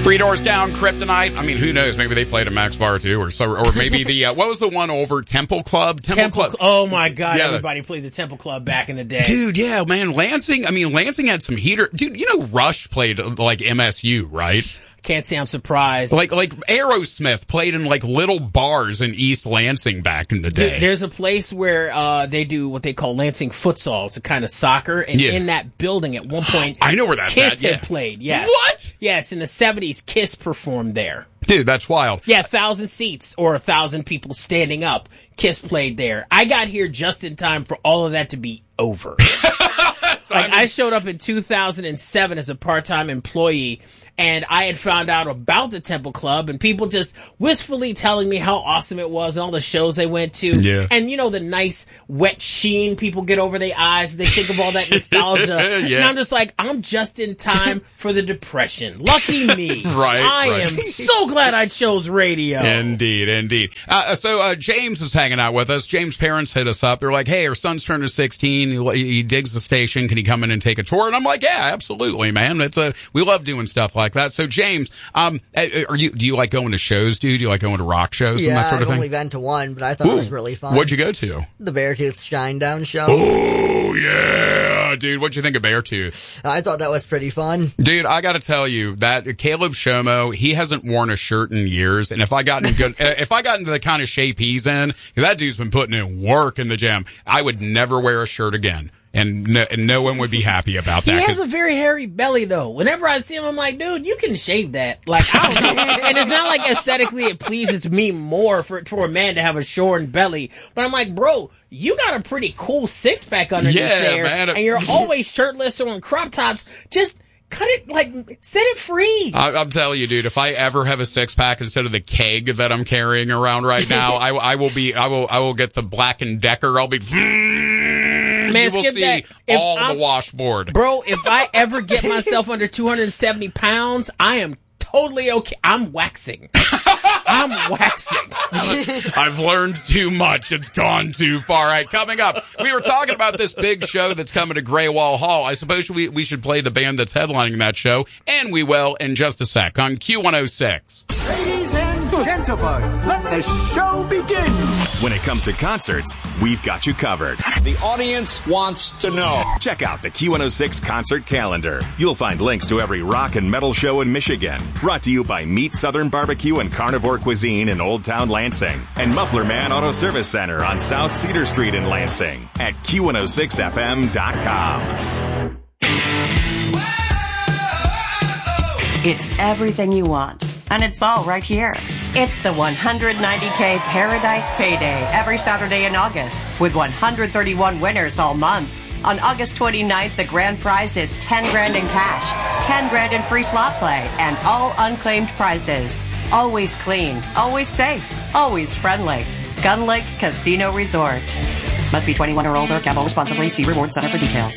Three Doors Down, Kryptonite. I mean, who knows? Maybe they played at Max Bar too, or maybe the what was the one over Temple Club? Temple Club. Oh my God! Yeah, everybody played the Temple Club back in the day, dude. Yeah, man. Lansing. I mean, Lansing had some heater, dude. You know, Rush played like MSU, right? Can't say I'm surprised. Like Aerosmith played in like little bars in East Lansing back in the day. Dude, there's a place where they do what they call Lansing futsal. It's a kind of soccer, and in that building at one point, I know where that's Kiss at. had played. Yes. What? Yes, in the 70s, Kiss performed there. Dude, that's wild. Yeah, 1,000 seats or 1,000 people standing up. Kiss played there. I got here just in time for all of that to be over. I showed up in 2007 as a part-time employee, and I had found out about the Temple Club, and people just wistfully telling me how awesome it was and all the shows they went to. Yeah. And, you know, the nice wet sheen people get over their eyes. They think of all that nostalgia. Yeah. And I'm just like, I'm just in time for the Depression. Lucky me. I am so glad I chose radio. Indeed. So James is hanging out with us. James' parents hit us up. They're like, hey, our son's turning 16. He digs the station. Can he come in and take a tour? And I'm like, yeah, absolutely, man. We love doing stuff like that. So James, do you like going to shows, dude? Do you like going to rock shows and that sort of thing? I've only been to one, but I thought it was really fun. What'd you go to? The Beartooth Shinedown show. Oh, yeah, dude. What'd you think of Beartooth? I thought that was pretty fun. Dude, I gotta tell you that Caleb Shomo, he hasn't worn a shirt in years, and if I got into the kind of shape he's in, that dude's been putting in work in the gym, I would never wear a shirt again. And no one would be happy about that. He has a very hairy belly, though. Whenever I see him, I'm like, dude, you can shave that. Like, I don't know. And it's not like aesthetically it pleases me more for a man to have a shorn belly. But I'm like, bro, you got a pretty cool six-pack underneath there. Man. And you're always shirtless or on crop tops. Just cut it, set it free. I'm telling you, dude, if I ever have a six-pack instead of the keg that I'm carrying around right now, I will get the Black & Decker. I'll be... Man, you will see all the washboard. Bro, if I ever get myself under 270 pounds, I am totally okay. I'm waxing. I've learned too much. It's gone too far. All right, coming up, we were talking about this big show that's coming to Graywall Hall. I suppose we should play the band that's headlining that show, and we will in just a sec on Q106. Ladies and gentlemen, let the show begin. When it comes to concerts, we've got you covered. The audience wants to know. Check out the Q106 concert calendar. You'll find links to every rock and metal show in Michigan. Brought to you by Meat Southern Barbecue and Carnivore Cuisine in Old Town Lansing and Muffler Man Auto Service Center on South Cedar Street in Lansing at Q106FM.com. It's everything you want, and it's all right here. It's the 190K Paradise Payday every Saturday in August, with 131 winners all month. On August 29th, the grand prize is 10 grand in cash, 10 grand in free slot play, and all unclaimed prizes. Always clean, always safe, always friendly. Gun Lake Casino Resort. Must be 21 or older. Gamble responsibly. See Reward Center for details.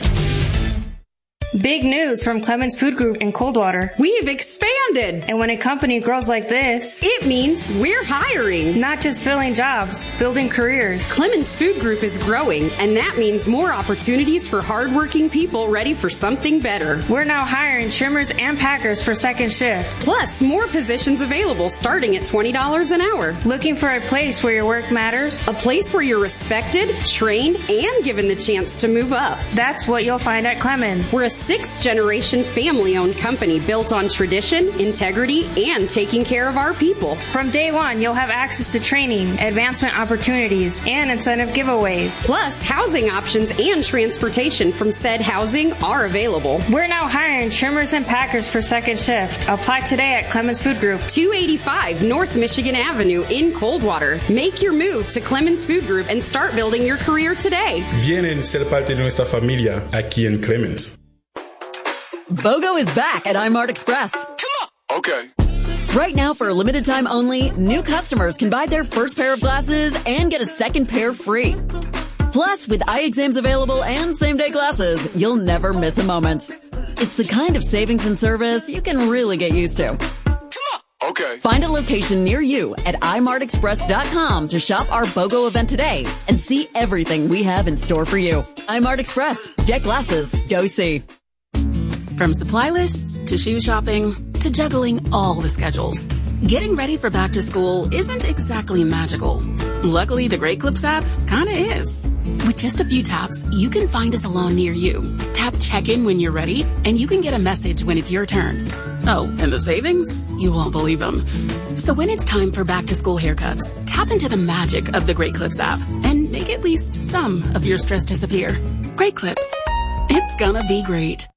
Big news from Clemens Food Group in Coldwater. We've expanded. And when a company grows like this, it means we're hiring. Not just filling jobs, building careers. Clemens Food Group is growing, and that means more opportunities for hardworking people ready for something better. We're now hiring trimmers and packers for second shift. Plus, more positions available starting at $20 an hour. Looking for a place where your work matters? A place where you're respected, trained, and given the chance to move up. That's what you'll find at Clemens. We're a sixth-generation family-owned company built on tradition, integrity, and taking care of our people. From day one, you'll have access to training, advancement opportunities, and incentive giveaways. Plus, housing options and transportation from said housing are available. We're now hiring trimmers and packers for second shift. Apply today at Clemens Food Group. 285 North Michigan Avenue in Coldwater. Make your move to Clemens Food Group and start building your career today. Vienen ser parte de nuestra familia aquí en Clemens. BOGO is back at iMart Express. Come on. Okay. Right now, for a limited time only, new customers can buy their first pair of glasses and get a second pair free. Plus, with eye exams available and same-day glasses, you'll never miss a moment. It's the kind of savings and service you can really get used to. Come on. Okay. Find a location near you at imartexpress.com to shop our BOGO event today and see everything we have in store for you. iMart Express. Get glasses. Go see. From supply lists to shoe shopping, to juggling all the schedules. Getting ready for back to school isn't exactly magical. Luckily, the Great Clips app kinda is. With just a few taps, you can find a salon near you. Tap check-in when you're ready, and you can get a message when it's your turn. Oh, and the savings? You won't believe them. So when it's time for back to school haircuts, tap into the magic of the Great Clips app and make at least some of your stress disappear. Great Clips. It's gonna be great.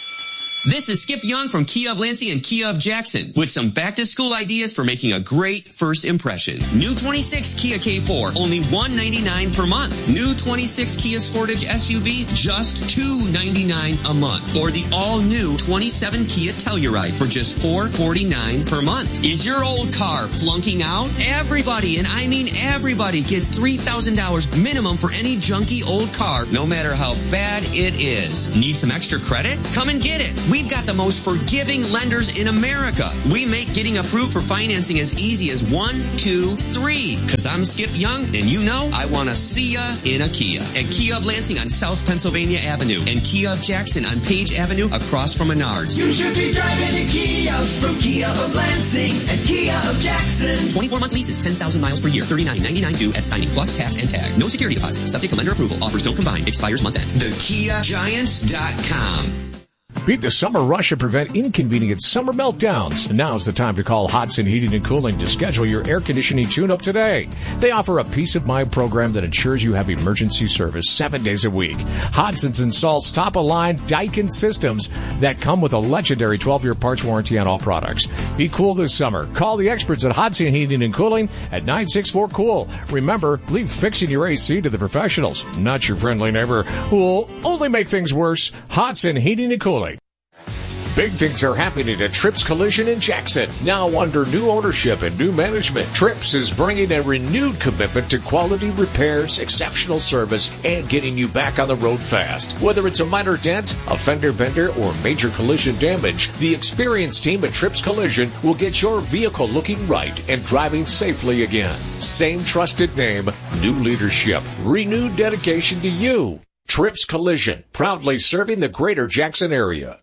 This is Skip Young from Kia of Lansing and Kia of Jackson with some back-to-school ideas for making a great first impression. New 26 Kia K4, only $199 per month. New 26 Kia Sportage SUV, just $299 a month. Or the all-new 27 Kia Telluride for just $449 per month. Is your old car flunking out? Everybody, and I mean everybody, gets $3,000 minimum for any junky old car, no matter how bad it is. Need some extra credit? Come and get it. We've got the most forgiving lenders in America. We make getting approved for financing as easy as 1, 2, 3. Cause I'm Skip Young, and you know I want to see ya in a Kia. At Kia of Lansing on South Pennsylvania Avenue and Kia of Jackson on Page Avenue across from Menards. You should be driving a Kia from Kia of Lansing and Kia of Jackson. 24-month leases, 10,000 miles per year, $39.99 due at signing plus tax and tag. No security deposit. Subject to lender approval. Offers don't combine. Expires month end. TheKiaGiants.com. Beat the summer rush and prevent inconvenient summer meltdowns. Now's the time to call Hodson Heating and Cooling to schedule your air conditioning tune-up today. They offer a peace of mind program that ensures you have emergency service 7 days a week. Hodson's installs top-of-line Daikin systems that come with a legendary 12-year parts warranty on all products. Be cool this summer. Call the experts at Hodson Heating and Cooling at 964-COOL. Remember, leave fixing your AC to the professionals, not your friendly neighbor who will only make things worse. Hodson Heating and Cooling. Big things are happening at Trips Collision in Jackson. Now under new ownership and new management, Trips is bringing a renewed commitment to quality repairs, exceptional service, and getting you back on the road fast. Whether it's a minor dent, a fender bender, or major collision damage, the experienced team at Trips Collision will get your vehicle looking right and driving safely again. Same trusted name, new leadership, renewed dedication to you. Trips Collision, proudly serving the greater Jackson area.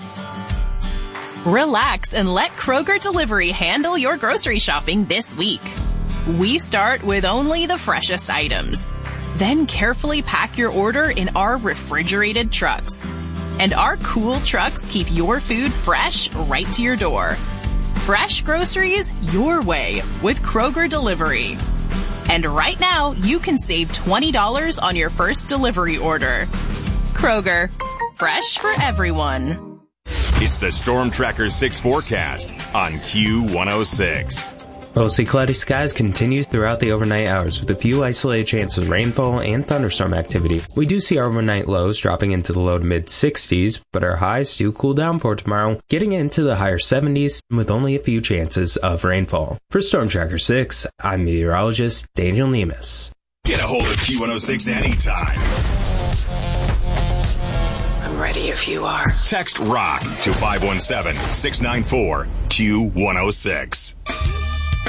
Relax and let Kroger Delivery handle your grocery shopping this week. We start with only the freshest items. Then carefully pack your order in our refrigerated trucks. And our cool trucks keep your food fresh right to your door. Fresh groceries your way with Kroger Delivery. And right now, you can save $20 on your first delivery order. Kroger, fresh for everyone. It's the Storm Tracker 6 forecast on Q106. Mostly cloudy skies continues throughout the overnight hours with a few isolated chances of rainfall and thunderstorm activity. We do see our overnight lows dropping into the low to mid 60s, but our highs do cool down for tomorrow, getting into the higher 70s with only a few chances of rainfall. For Storm Tracker 6, I'm meteorologist Daniel Nemus. Get a hold of Q106 anytime. Ready if you are. Text ROCK to 517-694-Q106.